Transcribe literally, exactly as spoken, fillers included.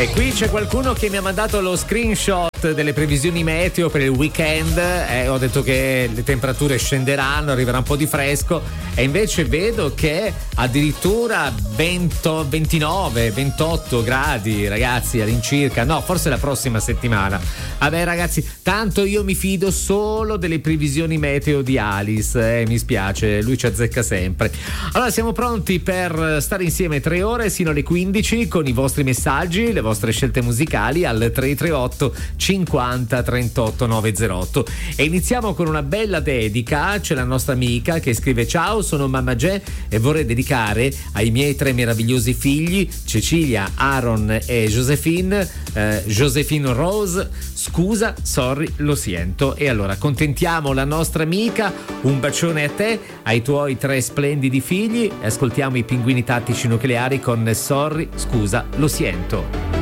E qui c'è qualcuno che mi ha mandato lo screenshot delle previsioni meteo per il weekend. Eh, ho detto che le temperature scenderanno, arriverà un po' di fresco, e invece vedo che addirittura venti, ventinove, ventotto gradi, ragazzi, all'incirca. No, forse la prossima settimana. Vabbè, ragazzi, tanto io mi fido solo delle previsioni meteo di Alice, eh, mi spiace, lui ci azzecca sempre. Allora, siamo pronti per stare insieme tre ore sino alle quindici con i vostri messaggi, le vostre scelte musicali al tre tre otto cinquanta trentotto novecentootto. E iniziamo con una bella dedica. C'è la nostra amica che scrive: ciao, sono Mamma Ge e vorrei dedicare ai miei tre meravigliosi figli, Cecilia, Aaron e Josephine. eh, Josephine Rose, scusa, sorry, lo sento. E allora accontentiamo la nostra amica, un bacione a te, ai tuoi tre splendidi figli, e ascoltiamo i Pinguini Tattici Nucleari con Sorry, scusa, lo sento.